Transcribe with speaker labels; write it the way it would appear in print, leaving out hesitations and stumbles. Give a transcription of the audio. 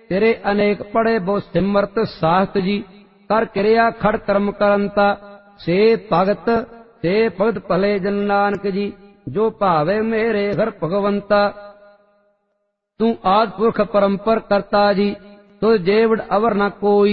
Speaker 1: तेरे अनेक पढ़े बो सिमरत साहत जी। कर क्रिया खड़ कर्म करंता से भगत भले जन नानक जी। जो भावे मेरे घर भगवंता तू आद पुरख परंपर करता जी। तुझ जेवड़ अवर न कोई